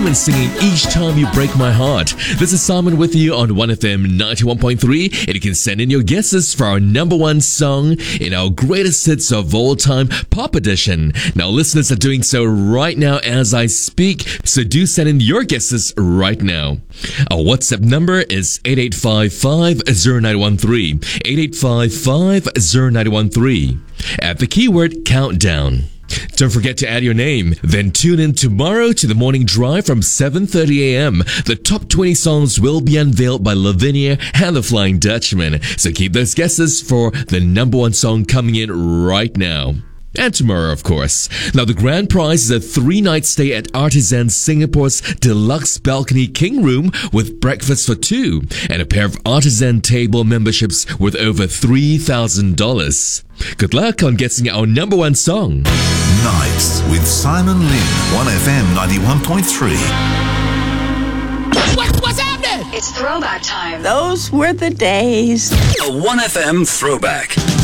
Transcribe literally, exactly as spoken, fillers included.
Simon singing Each Time You Break My Heart. This is Simon with you on one F M ninety-one point three, and you can send in your guesses for our number one song in our greatest hits of all time pop edition. Now listeners are doing so right now as I speak, so do send in your guesses right now. Our WhatsApp number is eight eight five five zero nine one three, eight eight five five zero nine one three. Add the keyword countdown. Don't forget to add your name. Then tune in tomorrow to the morning drive from seven thirty a.m. The top twenty songs will be unveiled by Lavinia and the Flying Dutchman. So keep those guesses for the number one song coming in right now. And tomorrow, of course. Now, the grand prize is a three-night stay at Artisan Singapore's deluxe balcony king room with breakfast for two and a pair of Artisan table memberships worth over three thousand dollars. Good luck on guessing our number one song. Nights with Simon Lin, one F M ninety-one point three. What, what's happening? It's throwback time. Those were the days. A one F M throwback.